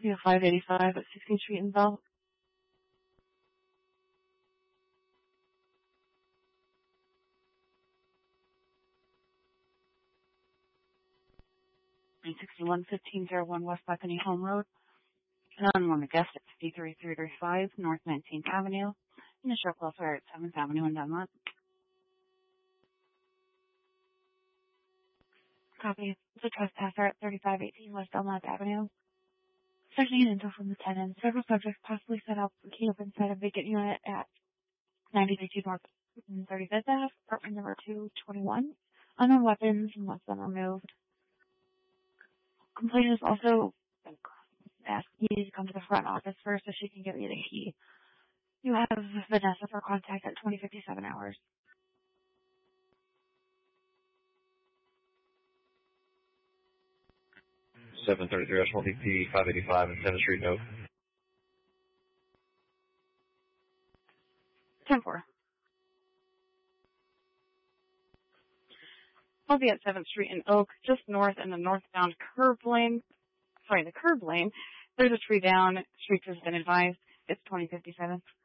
We have 585 at 16th Street in Bell. And 611501 West Bethany Home Road. And one guest at 53335 North 19th Avenue. And the show call fire at 7th Avenue in Dunlop. Copy. The trespasser at 3518 West Dunlop Avenue. Searching an info from the tenant. Several subjects possibly set up and keyed up inside a vacant unit at 932 North 35th Ave, apartment number 221. Unknown weapons and less than removed. Complainant is also asked you to come to the front office first so she can give you the key. You have Vanessa for contact at 2057 hours. 733 SLTP 585 and 7th Street Oak. 10-4. I'll be at 7th Street in Oak, just north in the northbound curb lane. Sorry, the curb lane. There's a tree down. Street has been advised. It's 2057.